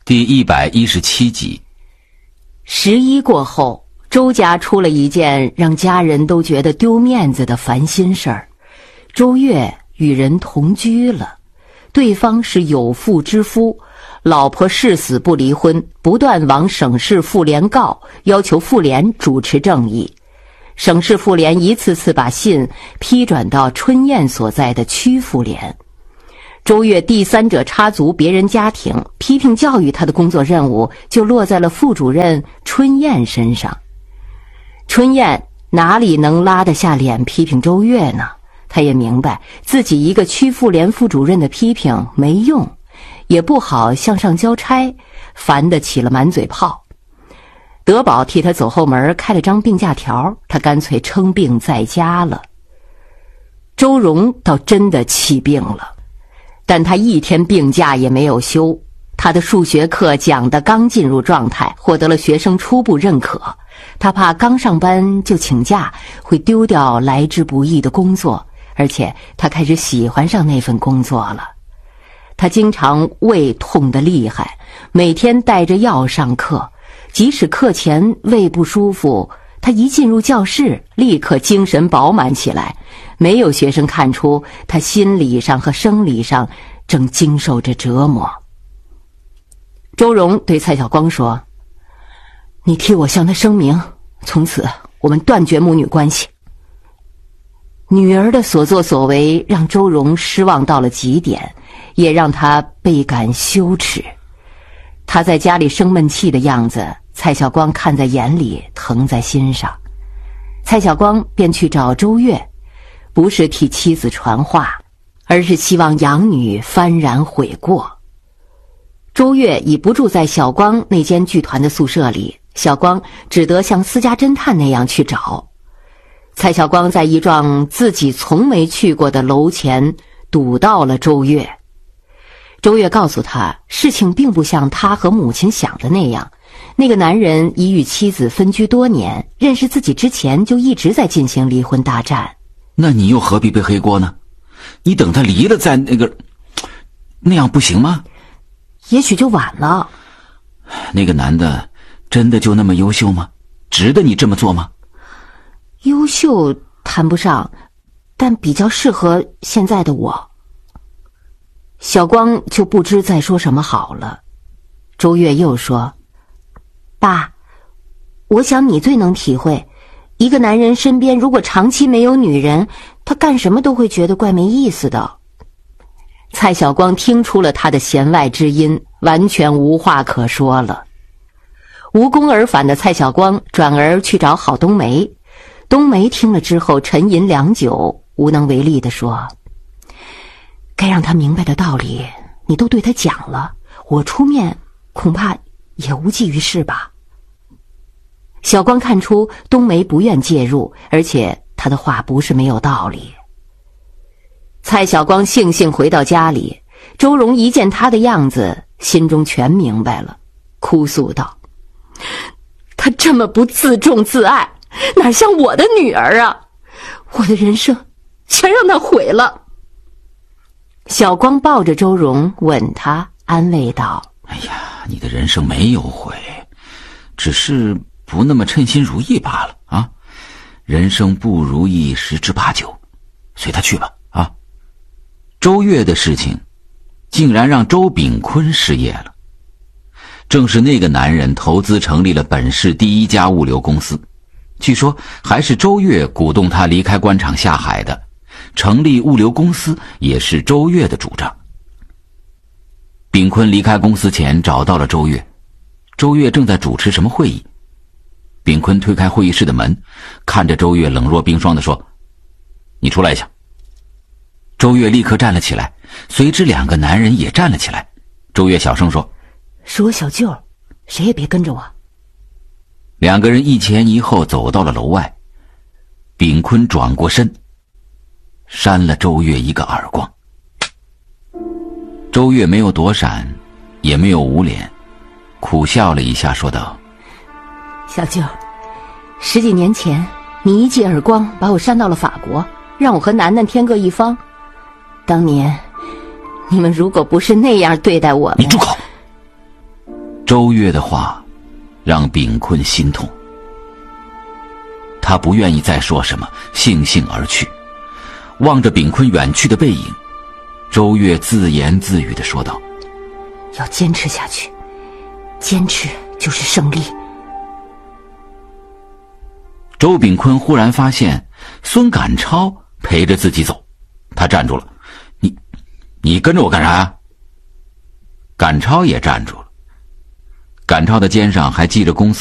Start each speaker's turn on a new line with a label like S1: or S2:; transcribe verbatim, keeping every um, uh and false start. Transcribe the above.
S1: 第一百一十七集。
S2: 十一过后，周家出了一件让家人都觉得丢面子的烦心事儿。周月与人同居了，对方是有妇之夫，老婆誓死不离婚，不断往省市妇联告，要求妇联主持正义。省市妇联一次次把信批转到春燕所在的区妇联。周月第三者插足别人家庭，批评教育他的工作任务就落在了副主任春燕身上。春燕哪里能拉得下脸批评周月呢？他也明白自己一个区妇联副主任的批评没用，也不好向上交差，烦得起了满嘴泡。德宝替他走后门开了张病假条，他干脆称病在家了。周荣倒真的气病了，但他一天病假也没有休。他的数学课讲得刚进入状态，获得了学生初步认可。他怕刚上班就请假会丢掉来之不易的工作，而且他开始喜欢上那份工作了。他经常胃痛得厉害，每天带着药上课，即使课前胃不舒服，他一进入教室立刻精神饱满起来，没有学生看出他心理上和生理上正经受着折磨。周荣对蔡晓光说：“你替我向他声明，从此我们断绝母女关系。”女儿的所作所为让周荣失望到了极点，也让他倍感羞耻。他在家里生闷气的样子，蔡晓光看在眼里，疼在心上。蔡晓光便去找周月，不是替妻子传话，而是希望养女幡然悔过。周月已不住在小光那间剧团的宿舍里，小光只得像私家侦探那样去找。蔡晓光在一幢自己从没去过的楼前堵到了周月。周月告诉他，事情并不像他和母亲想的那样，那个男人已与妻子分居多年，认识自己之前就一直在进行离婚大战。
S1: 那你又何必背黑锅呢？你等他离了再那个，那样不行吗？
S2: 也许就晚了。
S1: 那个男的真的就那么优秀吗？值得你这么做吗？
S2: 优秀谈不上，但比较适合现在的我。小光就不知再说什么好了。周月又说：“爸，我想你最能体会，一个男人身边如果长期没有女人，他干什么都会觉得怪没意思的。”蔡晓光听出了他的弦外之音，完全无话可说了。无功而返的蔡晓光转而去找郝冬梅。冬梅听了之后沉吟良久，无能为力地说：“该让他明白的道理你都对他讲了，我出面恐怕也无济于事吧。”小光看出冬梅不愿介入，而且他的话不是没有道理。蔡晓光悻悻回到家里，周荣一见他的样子，心中全明白了，哭诉道：“他这么不自重自爱，哪像我的女儿啊！我的人生全让他毁了。”小光抱着周荣吻他，安慰道：“
S1: 哎呀，你的人生没有毁，只是不那么称心如意罢了啊！人生不如意十之八九，随他去吧啊！”周月的事情竟然让周炳坤失业了。正是那个男人投资成立了本市第一家物流公司，据说还是周月鼓动他离开官场下海的，成立物流公司也是周月的主张。炳坤离开公司前找到了周月，周月正在主持什么会议。炳坤推开会议室的门，看着周月冷若冰霜地说：“你出来一下。”周月立刻站了起来，随之两个男人也站了起来。周月小声说：“
S2: 是我小舅，谁也别跟着我。”
S1: 两个人一前一后走到了楼外。炳坤转过身，扇了周月一个耳光。周月没有躲闪，也没有捂脸，苦笑了一下说道：“
S2: 小舅，十几年前你一记耳光把我扇到了法国，让我和楠楠天各一方。当年你们如果不是那样对待我们……”
S1: 你住口！ 周越的话让秉坤心痛，他不愿意再说什么，悻悻而去。望着秉坤远去的背影，周越自言自语地说道：
S2: 要坚持下去，坚持就是胜利。
S1: 周秉坤忽然发现孙赶超陪着自己走，他站住了。你你跟着我干啥呀？赶超也站住了，赶超的肩上还系着公司